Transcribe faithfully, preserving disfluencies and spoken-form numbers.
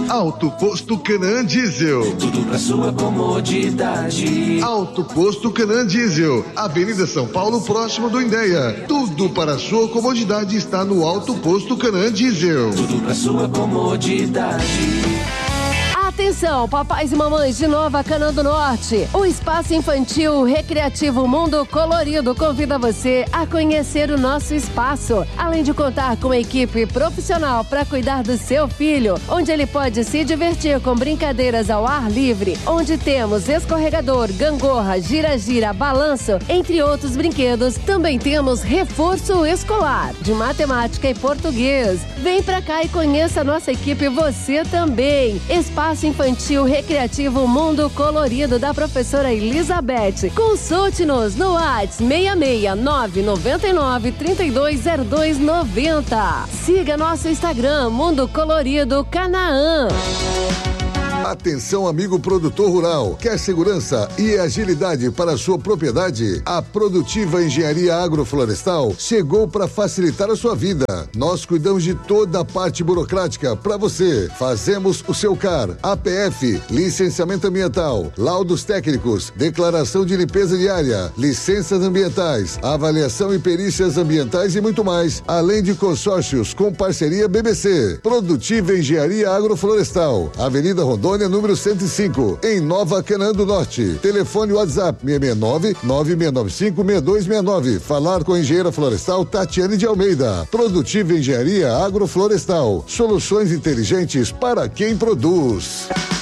Auto Posto Canaã Diesel. Tudo pra sua comodidade. Auto Posto Canaã Diesel, Avenida São Paulo, próximo do Indéia. Tudo para a sua comodidade está no Auto Posto Canaã Diesel. Tudo pra sua comodidade. Atenção, papais e mamães de Nova Canaã do Norte. O Espaço Infantil Recreativo Mundo Colorido convida você a conhecer o nosso espaço. Além de contar com equipe profissional para cuidar do seu filho, onde ele pode se divertir com brincadeiras ao ar livre, onde temos escorregador, gangorra, gira-gira, balanço, entre outros brinquedos. Também temos reforço escolar de matemática e português. Vem pra cá e conheça a nossa equipe você também. Espaço Infantil Recreativo Mundo Colorido da professora Elizabeth. Consulte-nos no WhatsApp seis seis nove nove nove, três dois zero dois nove zero. Siga nosso Instagram Mundo Colorido Canaã. Atenção, amigo produtor rural. Quer segurança e agilidade para a sua propriedade? A Produtiva Engenharia Agroflorestal chegou para facilitar a sua vida. Nós cuidamos de toda a parte burocrática para você. Fazemos o seu C A R, A P F, licenciamento ambiental, laudos técnicos, declaração de limpeza diária, licenças ambientais, avaliação e perícias ambientais e muito mais, além de consórcios com parceria B B C. Produtiva Engenharia Agroflorestal, Avenida Rondônia, número cento e cinco, em Nova Canaã do Norte. Telefone WhatsApp seis seis nove, nove seis nove cinco, seis dois seis nove. Falar com a engenheira florestal Tatiane de Almeida. Produtiva Engenharia Agroflorestal. Soluções inteligentes para quem produz.